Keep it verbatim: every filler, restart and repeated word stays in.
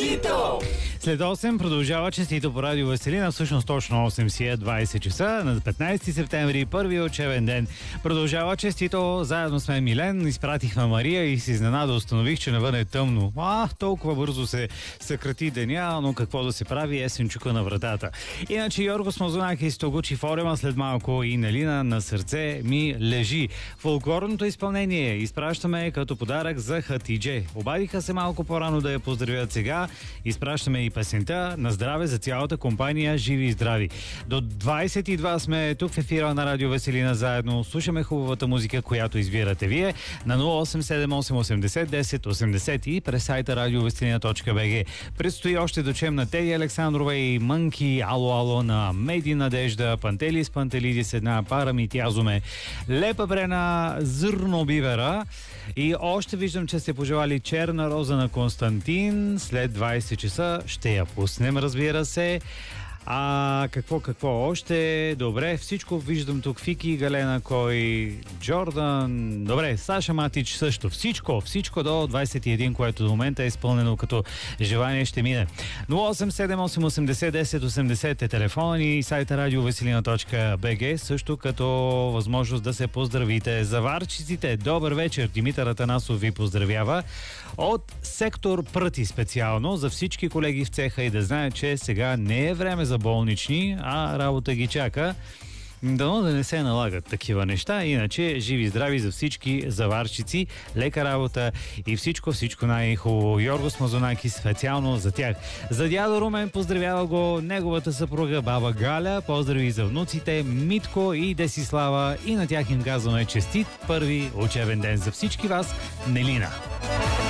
Честито! След осем продължава Честито по радио Веселина. Всъщност точно осем си е двайсет часа на петнайсети септември, първи учебен ден. Продължава Честито. Заедно сме Милен. Изпратихме Мария и се изненада установих, че навън е тъмно. А, толкова бързо се съкрати деня, но какво да се прави, есен чука на вратата. Иначе Йоргос Мазунакис, Тогучи Форема след малко и Налина на сърце ми лежи. Фолклорното изпълнение изпращаме като подарък за Хатидже. Обадиха се малко по-рано да я поздравят сега. Изпращаме и песента на здраве за цялата компания Живи и здрави. До двайсет и два сме тук в ефира на радио Веселина заедно. Слушаме хубавата музика, която избирате вие на нула осем седем осем осемдесет десет осемдесет и през сайта радиовеселина точка би джи. Предстои още да чуем на Теди Александрова и Мънки, Ало Ало на Меди Надежда, Пантелис Пантелидис, една пара ми тязуме, Лепа Брена, Зърно Бивера. И още виждам, че сте пожелали Черна роза на Константин. След двайсет часа ще я пуснем, разбира се. А какво, какво още? Добре, всичко виждам тук. Фики, Галена, Кой, Джордан. Добре, Саша Матич също. Всичко, всичко до двайсет и един, което до момента е изпълнено като желание, ще мине. нула осем седем осем осемдесет десет осемдесет е телефона ни и сайта радиовеселина точка би джи, също като възможност да се поздравите. Заварчиците, добър вечер. Димитър Атанасов ви поздравява от сектор Пръти специално за всички колеги в цеха и да знаят, че сега не е време за болнични, а работа ги чака. Дано да не се налагат такива неща, иначе живи и здрави за всички заварчици, лека работа и всичко, всичко най-хубаво. Йоргос Мазунаки специално за тях. За дядо Румен поздравява го неговата съпруга баба Галя, поздрави за внуците Митко и Десислава и на тях им казваме честит първи учебен ден за всички вас, Нелина.